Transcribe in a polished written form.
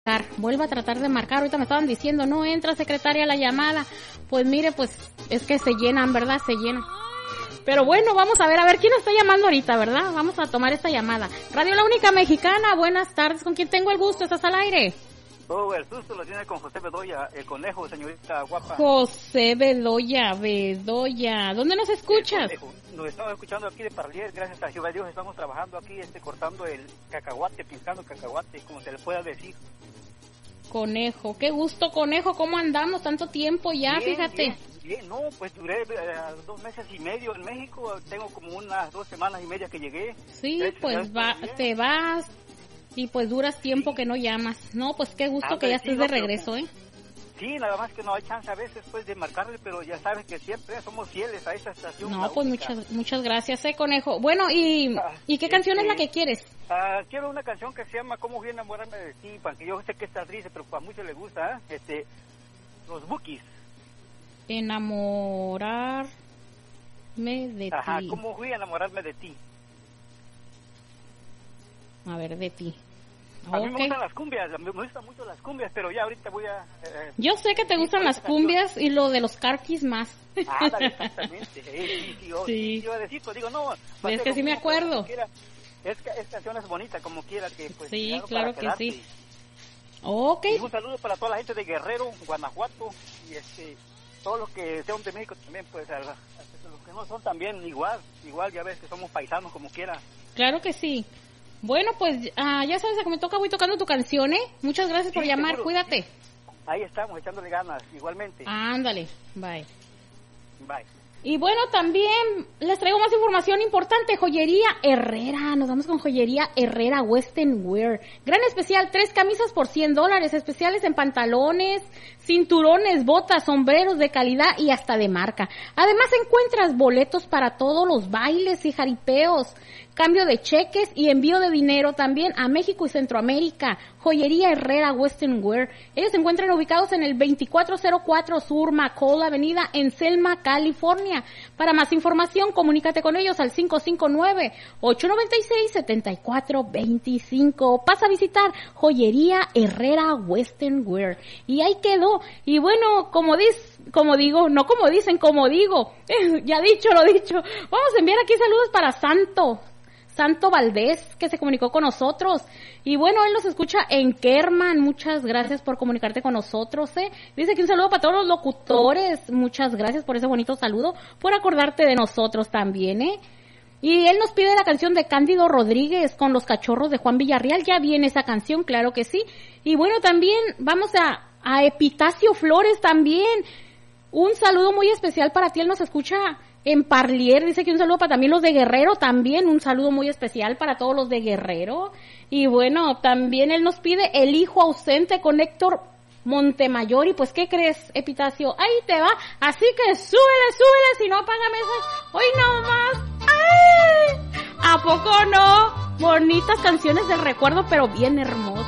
Vuelva a tratar de marcar. Ahorita me estaban diciendo, no entra, secretaria, la llamada. Pues mire, pues es que se llenan, ¿verdad? Se llenan. Pero bueno, vamos a ver quién está llamando ahorita, ¿verdad? Vamos a tomar esta llamada. Radio La Única Mexicana, buenas tardes. ¿Con quién tengo el gusto? ¿Estás al aire? Oh, el susto lo tiene con José Bedoya, el conejo, señorita guapa. José Bedoya. ¿Dónde nos escuchas? Nos estamos escuchando aquí de Parlier, gracias a Jehová Dios. Estamos trabajando aquí, cortando el cacahuate, pintando cacahuate, como se le pueda decir. Conejo, qué gusto, conejo. ¿Cómo andamos? Tanto tiempo ya, bien, fíjate. Bien, no, pues duré 2 meses y medio en México. Tengo como unas 2 semanas y media que llegué. Sí, pues te vas y pues duras tiempo que no llamas. No, pues qué gusto que ya estés de regreso, Sí, nada más que no hay chance a veces pues de marcarle, pero ya sabes que siempre somos fieles a esa estación. No, pues muchas gracias, conejo. Bueno, ¿y qué canción es la que quieres? Quiero una canción que se llama ¿Cómo fui a enamorarme de ti? Porque yo sé que está triste, pero a muchos les gusta, los Bukis. Enamorarme de ti. ¿Cómo fui a enamorarme de ti? A ver, de ti. A mí me gustan las cumbias, me gustan mucho las cumbias, pero ya ahorita voy a... Yo sé que te gustan las cumbias y lo de los carquis más. Dale, exactamente. Sí. Yo decir, digo, no... Es que sí me acuerdo. Es canción es bonita, como quiera que... Pues, sí, claro que sí. Ok. Y un saludo para toda la gente de Guerrero, Guanajuato, y todos los que sean de México también, pues, los que no son también igual, ya ves que somos paisanos como quiera. Claro que sí. Bueno, pues ya sabes, a que me toca, voy tocando tu canción, ¿eh? Muchas gracias por llamar, seguro. Cuídate. Ahí estamos, echándole ganas, igualmente. Ándale, bye. Bye. Y bueno, también les traigo más información importante. Joyería Herrera, nos vamos con Joyería Herrera Western Wear. Gran especial, 3 camisas por $100, especiales en pantalones, cinturones, botas, sombreros de calidad y hasta de marca. Además encuentras boletos para todos los bailes y jaripeos, cambio de cheques y envío de dinero también a México y Centroamérica. Joyería Herrera Western Wear. Ellos se encuentran ubicados en el 2404 Sur McCall Avenida en Selma, California. Para más información, comunícate con ellos al 559-896-7425. Pasa a visitar Joyería Herrera Western Wear. Y ahí quedó. Y bueno, como digo. Ya dicho, lo dicho. Vamos a enviar aquí saludos para Santo Valdés, que se comunicó con nosotros. Y bueno, él nos escucha en Kerman. Muchas gracias por comunicarte con nosotros, Dice que un saludo para todos los locutores. Muchas gracias por ese bonito saludo, por acordarte de nosotros también, Y él nos pide la canción de Cándido Rodríguez con Los Cachorros de Juan Villarreal. Ya viene esa canción, claro que sí. Y bueno, también vamos a Epitacio Flores también. Un saludo muy especial para ti, él nos escucha en Parlier. Dice que un saludo para también los de Guerrero, también un saludo muy especial para todos los de Guerrero. Y bueno, también él nos pide El Hijo Ausente con Héctor Montemayor. Y pues, ¿qué crees, Epitacio? Ahí te va, así que súbele, si no apágame esas, hoy nomás. ¡Ay! ¿A poco no? Bonitas canciones del recuerdo, pero bien hermosas.